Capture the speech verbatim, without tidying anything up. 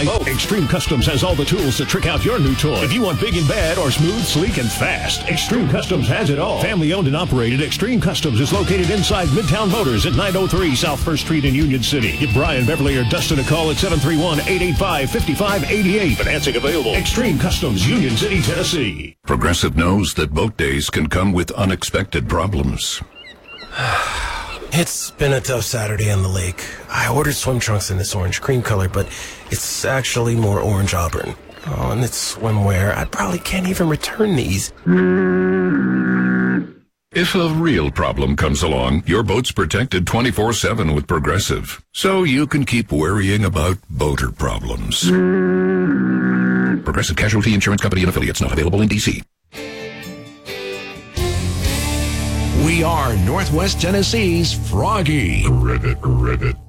boat. Extreme Customs has all the tools to trick out your new toy. If you want big and bad or smooth, sleek, and fast, Extreme Customs has it all. Family owned and operated, Extreme Customs is located inside Midtown Motors at nine oh three South First Street in Union City. Give Brian, Beverly, or Dustin a call at seven three one, eight eight five, five five eight eight. Financing available. Extreme Customs, Union City, Tennessee. Progressive knows that boat days can come with unexpected problems. It's been a tough Saturday on the lake. I ordered swim trunks in this orange cream color, but it's actually more orange auburn. Oh, and it's swimwear. I probably can't even return these. If a real problem comes along, your boat's protected twenty-four seven with Progressive, so you can keep worrying about boater problems. Progressive Casualty Insurance Company and affiliates, not available in D C. We are Northwest Tennessee's Froggy. Rivet, rivet.